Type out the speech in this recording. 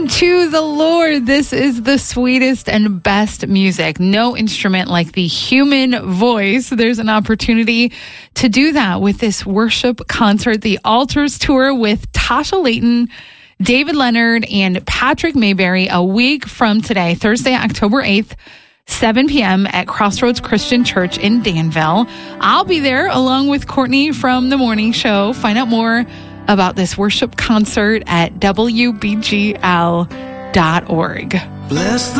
Sing to the Lord. This is the sweetest and best music. No instrument like the human voice. There's an opportunity to do that with this worship concert, the Altars Tour with Tasha Layton, David Leonard, and Patrick Mayberry a week from today, Thursday, October 8th. 7 p.m. at Crossroads Christian Church in Danville. I'll be there along with Courtney from The Morning Show. Find out more about this worship concert at WBGL.org. Bless